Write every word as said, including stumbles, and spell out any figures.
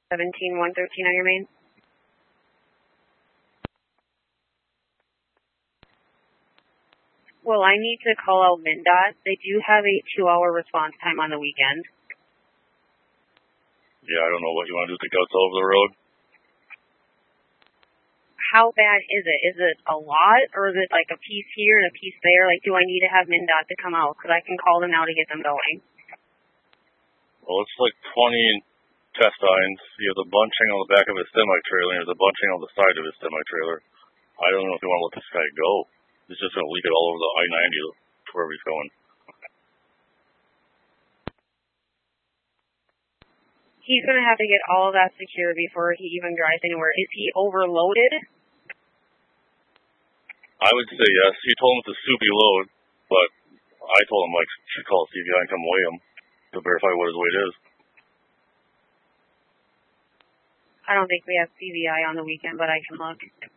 seventeen one thirteen on your main. Well, I need to call out MnDOT. They do have a two-hour response time on the weekend. Yeah, I don't know what you want to do. Take us over the road. How bad is it? Is it a lot, or is it like a piece here and a piece there? Like, do I need to have MnDOT to come out? Because I can call them now to get them going. Well, it's like twenty intestines. You have the bunching on the back of his semi-trailer, and there's a bunching on the side of his semi-trailer. I don't know if you want to let this guy go. He's just going to leak it all over the I ninety to wherever he's going. He's going to have to get all of that secured before he even drives anywhere. Is he overloaded? I would say yes. He told him it's a soupy load, but I told him, like, should call C V I and come weigh him to verify what his weight is. I don't think we have C V I on the weekend, but I can look.